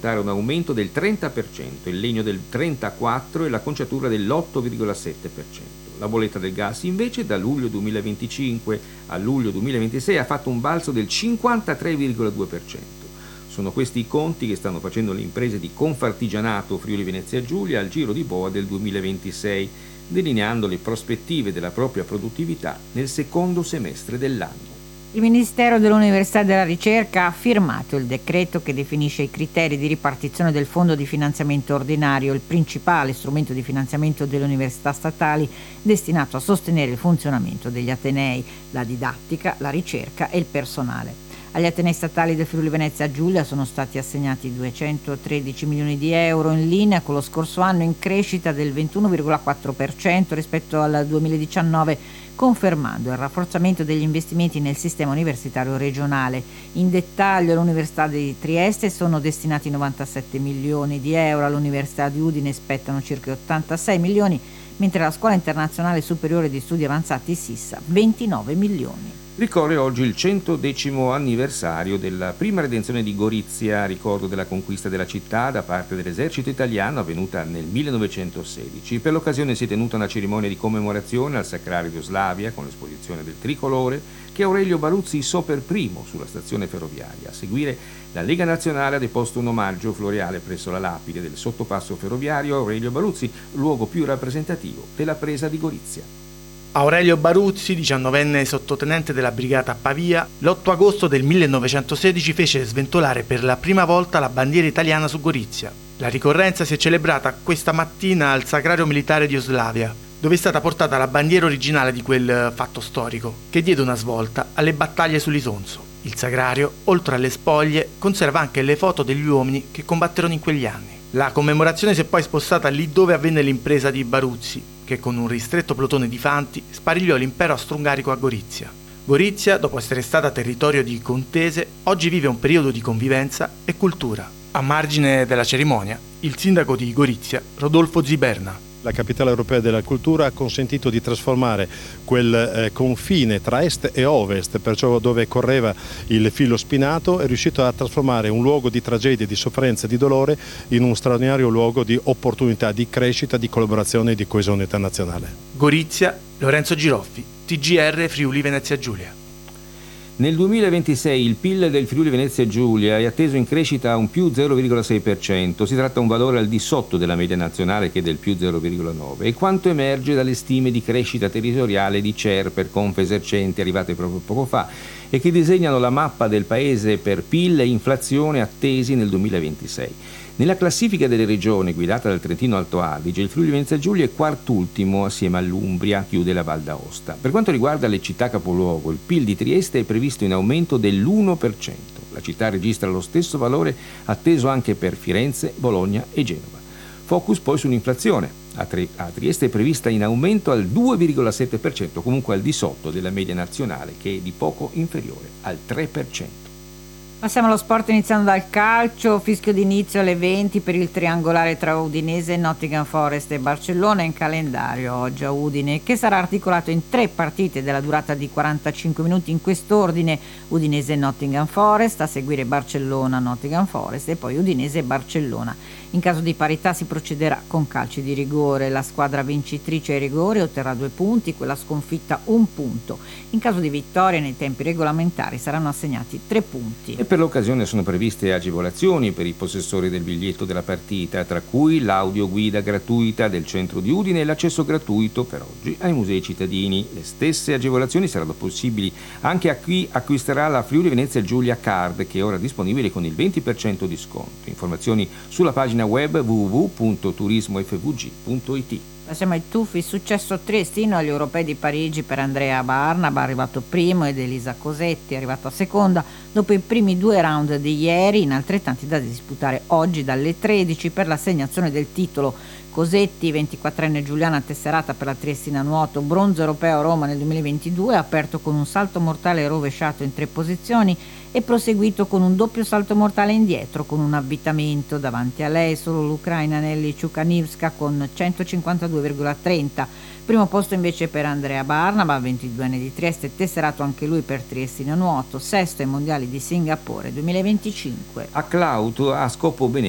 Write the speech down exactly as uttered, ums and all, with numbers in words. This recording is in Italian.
scontare un aumento del trenta per cento, il legno del trentaquattro per cento e l'acconciatura dell'otto virgola sette per cento. La bolletta del gas invece da luglio duemilaventicinque a luglio duemilaventisei ha fatto un balzo del cinquantatré virgola due per cento. Sono questi i conti che stanno facendo le imprese di Confartigianato Friuli Venezia Giulia al giro di boa del duemilaventisei, delineando le prospettive della propria produttività nel secondo semestre dell'anno. Il Ministero dell'Università e della Ricerca ha firmato il decreto che definisce i criteri di ripartizione del Fondo di Finanziamento Ordinario, il principale strumento di finanziamento delle università statali destinato a sostenere il funzionamento degli atenei, la didattica, la ricerca e il personale. Agli atenei statali del Friuli Venezia Giulia sono stati assegnati duecentotredici milioni di euro, in linea con lo scorso anno, in crescita del ventuno virgola quattro per cento rispetto al duemiladiciannove, confermando il rafforzamento degli investimenti nel sistema universitario regionale. In dettaglio, all'Università di Trieste sono destinati novantasette milioni di euro, all'Università di Udine spettano circa ottantasei milioni, mentre alla Scuola Internazionale Superiore di Studi Avanzati S I S A ventinove milioni. Ricorre oggi il centodecimo anniversario della prima redenzione di Gorizia, ricordo della conquista della città da parte dell'esercito italiano avvenuta nel millenovecentosedici. Per l'occasione si è tenuta una cerimonia di commemorazione al Sacrario di Oslavia con l'esposizione del tricolore che Aurelio Baruzzi issò per primo sulla stazione ferroviaria. A seguire la Lega Nazionale ha deposto un omaggio floreale presso la lapide del sottopasso ferroviario Aurelio Baruzzi, luogo più rappresentativo della presa di Gorizia. Aurelio Baruzzi, diciannovenne sottotenente della brigata Pavia, l'otto agosto del millenovecentosedici fece sventolare per la prima volta la bandiera italiana su Gorizia. La ricorrenza si è celebrata questa mattina al Sacrario Militare di Oslavia, dove è stata portata la bandiera originale di quel fatto storico, che diede una svolta alle battaglie sull'Isonzo. Il Sacrario, oltre alle spoglie, conserva anche le foto degli uomini che combatterono in quegli anni. La commemorazione si è poi spostata lì dove avvenne l'impresa di Baruzzi, che con un ristretto plotone di fanti sparigliò l'impero austro-ungarico a Gorizia. Gorizia, dopo essere stata territorio di contese, oggi vive un periodo di convivenza e cultura. A margine della cerimonia, il sindaco di Gorizia, Rodolfo Ziberna. La capitale europea della cultura ha consentito di trasformare quel eh, confine tra est e ovest, perciò dove correva il filo spinato, è riuscito a trasformare un luogo di tragedia, di sofferenza e di dolore in un straordinario luogo di opportunità, di crescita, di collaborazione e di coesione internazionale. Gorizia, Lorenzo Giroffi, T G R Friuli Venezia Giulia. Nel duemilaventisei il P I L del Friuli Venezia Giulia è atteso in crescita a un più zero virgola sei per cento, si tratta di un valore al di sotto della media nazionale che è del più zero virgola nove per cento, e quanto emerge dalle stime di crescita territoriale di Cerper, Confesercenti, arrivate proprio poco fa, e che disegnano la mappa del paese per P I L e inflazione attesi nel duemilaventisei. Nella classifica delle regioni guidata dal Trentino Alto Adige, il Friuli Venezia Giulia è quartultimo assieme all'Umbria, chiude la Val d'Aosta. Per quanto riguarda le città capoluogo, il P I L di Trieste è previsto in aumento dell'uno per cento. La città registra lo stesso valore atteso anche per Firenze, Bologna e Genova. Focus poi sull'inflazione. A, Tri- a Trieste è prevista in aumento al due virgola sette per cento, comunque al di sotto della media nazionale che è di poco inferiore al tre per cento. Passiamo allo sport iniziando dal calcio, fischio d'inizio alle venti per il triangolare tra Udinese, Nottingham Forest e Barcellona in calendario oggi a Udine, che sarà articolato in tre partite della durata di quarantacinque minuti in quest'ordine: Udinese Nottingham Forest, a seguire Barcellona Nottingham Forest e poi Udinese Barcellona. In caso di parità si procederà con calci di rigore, la squadra vincitrice ai rigori otterrà due punti, quella sconfitta un punto. In caso di vittoria nei tempi regolamentari saranno assegnati tre punti. E per l'occasione sono previste agevolazioni per i possessori del biglietto della partita, tra cui l'audioguida gratuita del centro di Udine e l'accesso gratuito per oggi ai musei cittadini. Le stesse agevolazioni saranno possibili anche a chi acquisterà la Friuli Venezia Giulia Card, che è ora disponibile con il venti per cento di sconto. Informazioni sulla pagina web w w w punto turismo f v g punto i t. Passiamo ai tuffi, successo triestino agli europei di Parigi per Andrea Barnaba, arrivato primo, ed Elisa Cosetti, arrivato a seconda, dopo i primi due round di ieri, in altrettanti da disputare oggi dalle tredici per l'assegnazione del titolo. Cosetti, ventiquattrenne giuliana tesserata per la Triestina Nuoto, bronzo europeo a Roma nel duemilaventidue, ha aperto con un salto mortale rovesciato in tre posizioni e proseguito con un doppio salto mortale indietro con un avvitamento. Davanti a lei solo l'ucraina Nelly Ciukanivska con centocinquantadue virgola trenta. Primo posto invece per Andrea Barnaba, ventiduenne di Trieste, tesserato anche lui per Triestina Nuoto, sesto ai mondiali di Singapore duemilaventicinque. A Cloud a scopo benefico